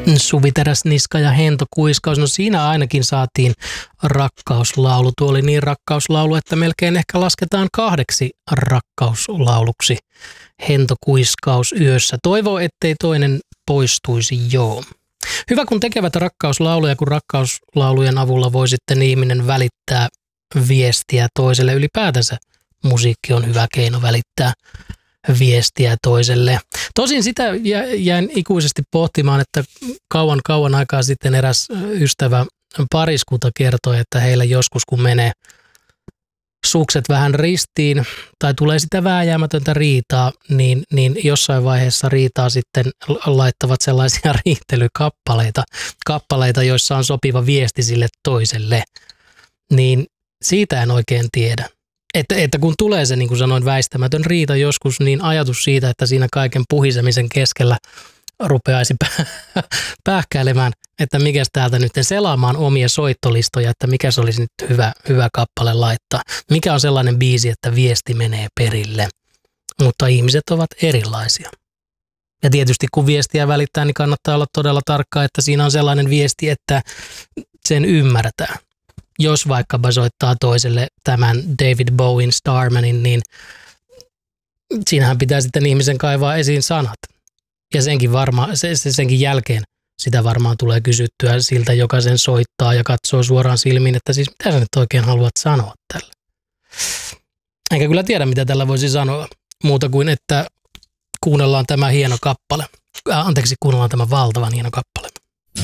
Suvi Teräsniska ja Hento Kuiskaus. No siinä ainakin saatiin rakkauslaulu. Tuo oli niin rakkauslaulu, että melkein ehkä lasketaan 2 rakkauslauluksi. Hento Kuiskaus yössä. Toivoo, ettei toinen poistuisi, joo. Hyvä, kun tekevät rakkauslauluja, kun rakkauslaulujen avulla voi sitten ihminen välittää viestiä toiselle. Ylipäätänsä musiikki on hyvä keino välittää viestiä toiselle. Tosin sitä jäin ikuisesti pohtimaan, että kauan aikaa sitten eräs ystävä pariskunta kertoi, että heillä joskus kun menee sukset vähän ristiin tai tulee sitä vääjäämätöntä riitaa, niin jossain vaiheessa riitaa sitten laittavat sellaisia riitelykappaleita, joissa on sopiva viesti sille toiselle. Niin siitä en oikein tiedä. Että kun tulee se, niin kuin sanoin, väistämätön riita joskus, niin ajatus siitä, että siinä kaiken puhisemisen keskellä rupeaisi pähkäilemään, että mikäs täältä nyt selaamaan omia soittolistoja, että mikä se olisi nyt hyvä kappale laittaa. Mikä on sellainen biisi, että viesti menee perille. Mutta ihmiset ovat erilaisia. Ja tietysti kun viestiä välittää, niin kannattaa olla todella tarkka, että siinä on sellainen viesti, että sen ymmärtää. Jos vaikkapa soittaa toiselle tämän David Bowen Starmanin, niin siinähän pitää sitten ihmisen kaivaa esiin sanat. Ja senkin jälkeen sitä varmaan tulee kysyttyä siltä, joka sen soittaa ja katsoo suoraan silmiin, että siis mitä sä nyt oikein haluat sanoa tällä. Enkä kyllä tiedä, mitä tällä voisi sanoa, muuta kuin, että kuunnellaan tämä hieno kappale. Kuunnellaan tämä valtavan hieno kappale.